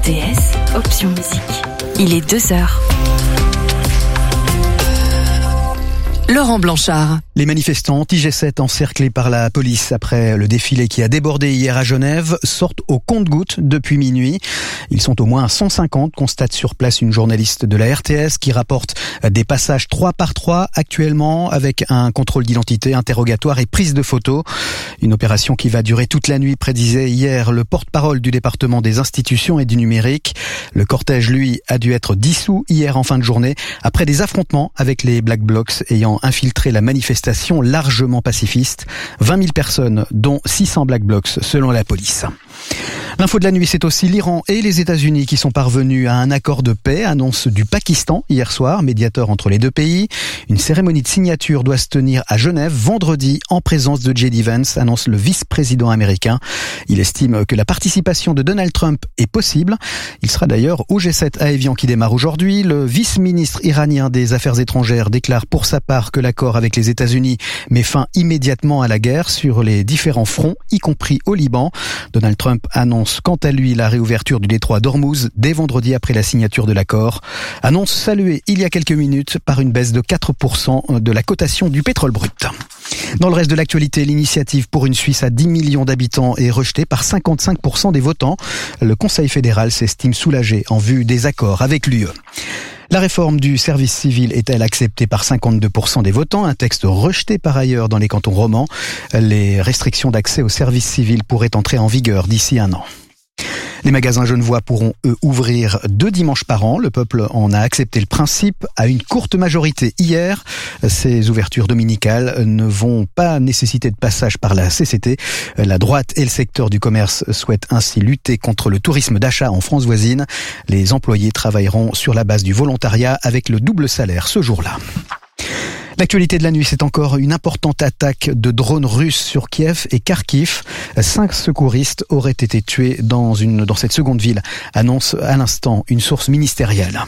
RTS, option musique. Il est 2h. Laurent Blanchard. Les manifestants IG7 encerclés par la police après le défilé qui a débordé hier à Genève sortent au compte-gouttes depuis minuit. Ils sont au moins 150, constate sur place une journaliste de la RTS qui rapporte des passages 3 par 3 actuellement avec un contrôle d'identité, interrogatoire et prise de photos. Une opération qui va durer toute la nuit, prédisait hier le porte-parole du département des institutions et du numérique. Le cortège, lui, a dû être dissous hier en fin de journée après des affrontements avec les Black Blocs ayant infiltré la manifestation largement pacifiste. 20 000 personnes, dont 600 Black Blocs, selon la police. L'info de la nuit, c'est aussi l'Iran et les États-Unis qui sont parvenus à un accord de paix, annonce du Pakistan hier soir, médiateur entre les deux pays. Une cérémonie de signature doit se tenir à Genève vendredi en présence de J.D. Vance, annonce le vice-président américain. Il estime que la participation de Donald Trump est possible. Il sera d'ailleurs au G7 à Évian qui démarre aujourd'hui. Le vice-ministre iranien des Affaires étrangères déclare pour sa part que l'accord avec les États-Unis met fin immédiatement à la guerre sur les différents fronts, y compris au Liban. Donald Trump annonce quant à lui la réouverture du détroit d'Ormuz dès vendredi après la signature de l'accord. Annonce saluée il y a quelques minutes par une baisse de 4% de la cotation du pétrole brut. Dans le reste de l'actualité, l'initiative pour une Suisse à 10 millions d'habitants est rejetée par 55% des votants. Le Conseil fédéral s'estime soulagé en vue des accords avec l'UE. La réforme du service civil est-elle acceptée par 52% des votants? Un texte rejeté par ailleurs dans les cantons romans. Les restrictions d'accès au service civil pourraient entrer en vigueur d'ici un an. Les magasins genevois pourront, eux, ouvrir 2 dimanches par an. Le peuple en a accepté le principe à une courte majorité hier. Ces ouvertures dominicales ne vont pas nécessiter de passage par la CCT. La droite et le secteur du commerce souhaitent ainsi lutter contre le tourisme d'achat en France voisine. Les employés travailleront sur la base du volontariat avec le double salaire ce jour-là. L'actualité de la nuit, c'est encore une importante attaque de drones russes sur Kiev et Kharkiv. 5 secouristes auraient été tués dans cette seconde ville, annonce à l'instant une source ministérielle.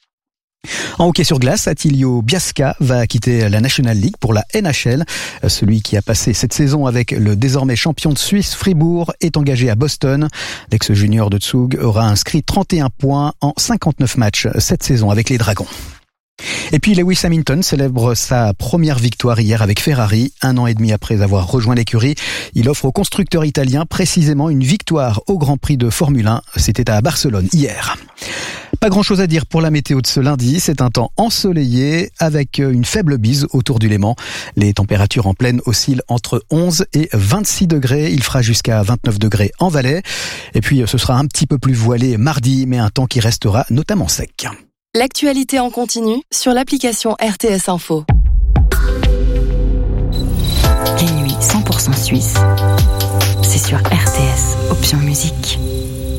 En hockey sur glace, Attilio Biasca va quitter la National League pour la NHL. Celui qui a passé cette saison avec le désormais champion de Suisse Fribourg est engagé à Boston. L'ex-junior de Zug aura inscrit 31 points en 59 matchs cette saison avec les Dragons. Et puis Lewis Hamilton célèbre sa première victoire hier avec Ferrari. 1 an et demi après avoir rejoint l'écurie, il offre au constructeur italien précisément une victoire au Grand Prix de Formule 1. C'était à Barcelone hier. Pas grand-chose à dire pour la météo de ce lundi. C'est un temps ensoleillé avec une faible bise autour du Léman. Les températures en plaine oscillent entre 11 et 26 degrés. Il fera jusqu'à 29 degrés en Valais. Et puis ce sera un petit peu plus voilé mardi, mais un temps qui restera notamment sec. L'actualité en continu sur l'application RTS Info. Les nuits 100% suisses, c'est sur RTS, option musique.